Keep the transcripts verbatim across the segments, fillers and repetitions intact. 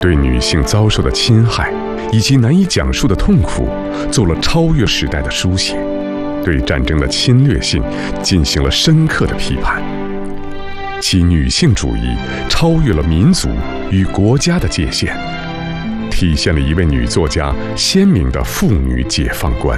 对女性遭受的侵害以及难以讲述的痛苦做了超越时代的书写，对战争的侵略性进行了深刻的批判。其女性主义超越了民族与国家的界限，体现了一位女作家鲜明的妇女解放观。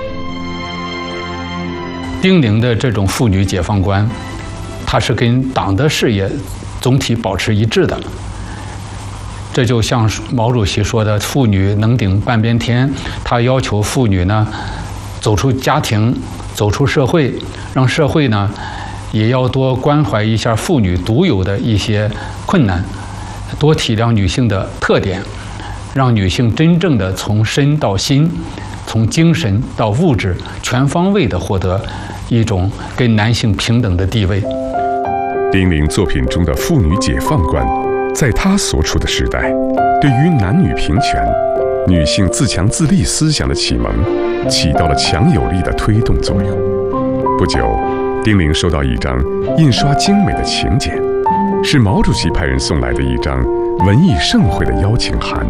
丁玲的这种妇女解放观，它是跟党的事业总体保持一致的。这就像毛主席说的“妇女能顶半边天”，他要求妇女呢走出家庭，走出社会，让社会呢也要多关怀一下妇女独有的一些困难，多体谅女性的特点，让女性真正的从身到心，从精神到物质全方位的获得一种跟男性平等的地位。 丁玲作品中的妇女解放观，在她所处的时代，对于男女平权、女性自强自立思想的启蒙，起到了强有力的推动作用。不久，丁玲收到一张印刷精美的请柬，是毛主席派人送来的一张文艺盛会的邀请函。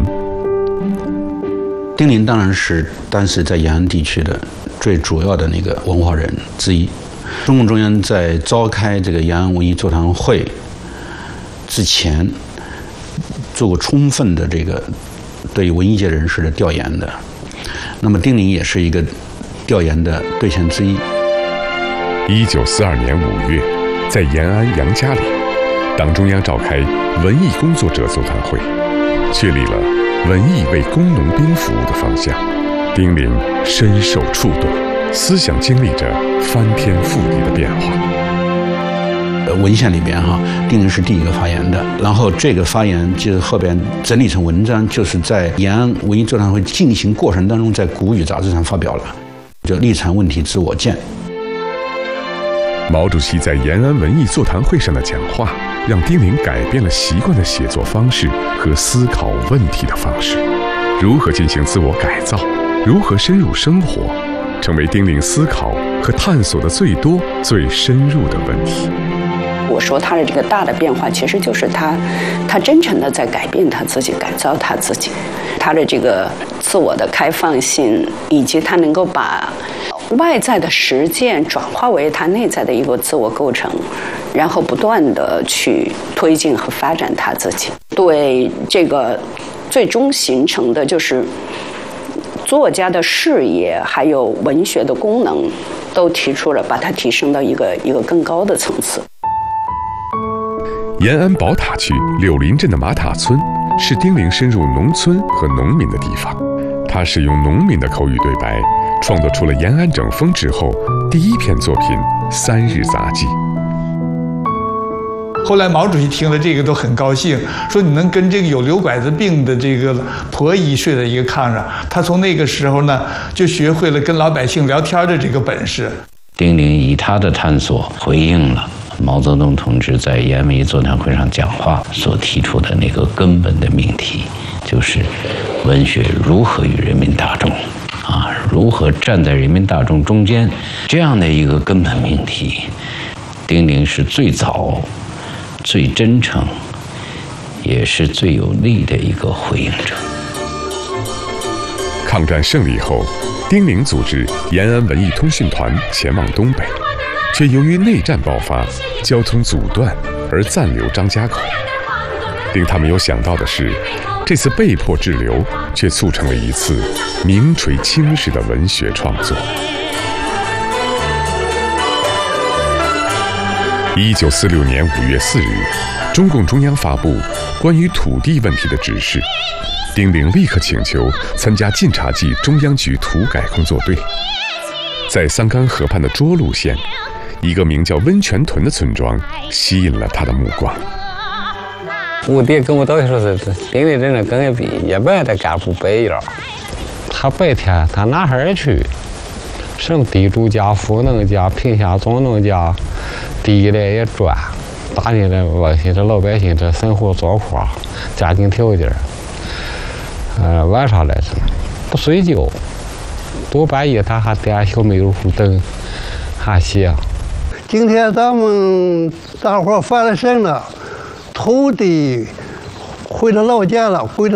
丁玲当然是当时在延安地区的最主要的那个文化人之一。中共中央在召开这个延安文艺座谈会之前，做过充分的这个对文艺界人士的调研的。那么丁玲也是一个调研的对象之一。 一九四二年五月，在延安杨家里，党中央召开文艺工作者座谈会，确立了文艺为工农兵服务的方向。丁玲深受触动，思想经历着翻天覆地的变化。 文献里边哈，丁玲是第一个发言的，然后这个发言就是后边整理成文章，就是在延安文艺座谈会进行过程当中，在《谷雨》杂志上发表了，就立场问题自我见。 毛主席在延安文艺座谈会上的讲话，让丁玲改变了习惯的写作方式和思考问题的方式。如何进行自我改造，如何深入生活，成为丁玲思考和探索的最多、最深入的问题。 我说他的这个大的变化，其实就是他，他真诚的在改变他自己，改造他自己。他的这个自我的开放性，以及他能够把外在的实践转化为他内在的一个自我构成，然后不断的去推进和发展他自己。对这个最终形成的就是作家的事业，还有文学的功能，都提出了把它提升到一个一个更高的层次。 延安宝塔区柳林镇的马塔村是丁玲深入农村和农民的地方。他使用农民的口语对白，创作出了延安整风之后第一篇作品《三日杂记》。 后来毛主席听了这个都很高兴，说你能跟这个有瘤拐子病的这个婆姨睡在一个炕上。他从那个时候呢，就学会了跟老百姓聊天的这个本事。 丁玲以他的探索回应了毛泽东同志在延安文艺座谈会上讲话所提出的那个根本的命题，就是文学如何与人民大众啊，如何站在人民大众中间，这样的一个根本命题，丁玲是最早、最真诚，也是最有力的一个回应者。 抗战胜利后，丁玲组织延安文艺通讯团前往东北，却由于内战爆发，交通阻断而暂留张家口。令他没有想到的是，这次被迫滞留却促成了一次名垂青史的文学创作。一九四六年五月四日，中共中央发布关于土地问题的指示，丁玲立刻请求参加晋察冀中央局土改工作队。在桑干河畔的涿鹿县，一个名叫温泉屯的村庄吸引了他的目光。 我爹跟我到时候是丁玲真的跟个比一般的干部不一样，他白天他哪哈儿去，什么地主家、富农家、贫下中农家，地来也转，打进来老些这老百姓这生活状况、家庭条件，呃，晚上来着不睡觉，多半夜他还点小煤油壶灯，还写。 今天咱们大伙儿发了声了，土地回到老家了，回到